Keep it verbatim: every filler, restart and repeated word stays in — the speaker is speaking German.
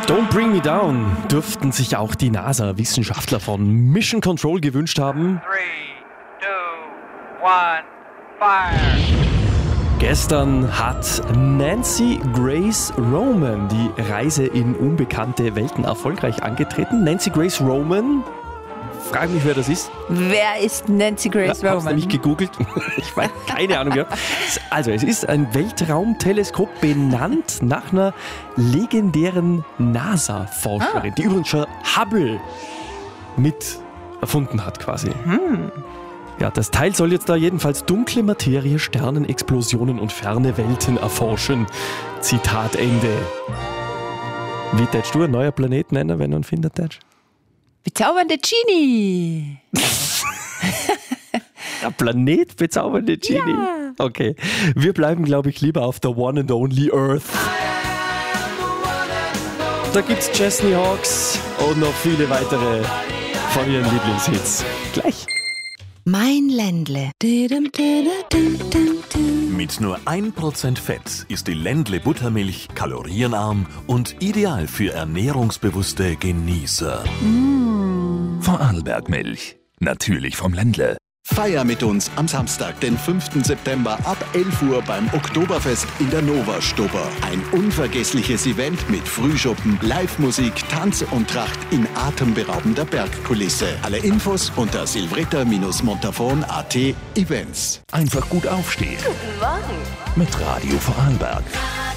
Don't Bring Me Down dürften sich auch die NASA-Wissenschaftler von Mission Control gewünscht haben. Three, two, one, fire! Gestern hat Nancy Grace Roman die Reise in unbekannte Welten erfolgreich angetreten. Nancy Grace Roman, frag mich, wer das ist. Wer ist Nancy Grace Ja, hab's Roman? nämlich gegoogelt. Ich weiß, keine Ahnung. Ja. Also, es ist ein Weltraumteleskop benannt nach einer legendären NASA-Forscherin, Ah. die übrigens schon Hubble mit erfunden hat quasi. Hm. Ja, das Teil soll jetzt da jedenfalls dunkle Materie, Sternenexplosionen und ferne Welten erforschen. Zitat Ende. Wie tätst du einen neuen Planet nennen, wenn du ihn findet tätst? Bezaubernde Genie. Der Planet bezaubernde Genie. Ja. Okay, wir bleiben, glaube ich, lieber auf der One and Only Earth. Da gibt's Chesney Hawks und noch viele weitere von ihren Lieblingshits. Gleich. Mein Ländle. Mit nur ein Prozent Fett ist die Ländle Buttermilch kalorienarm und ideal für ernährungsbewusste Genießer. Vorarlberg-Milch. Natürlich vom Ländle. Feier mit uns am Samstag, den fünften September ab elf Uhr beim Oktoberfest in der Nova Stubber. Ein unvergessliches Event mit Frühschuppen, Live-Musik, Tanz und Tracht in atemberaubender Bergkulisse. Alle Infos unter silvretta montafon punkt at Events. Einfach gut aufstehen. Mit Radio Vorarlberg.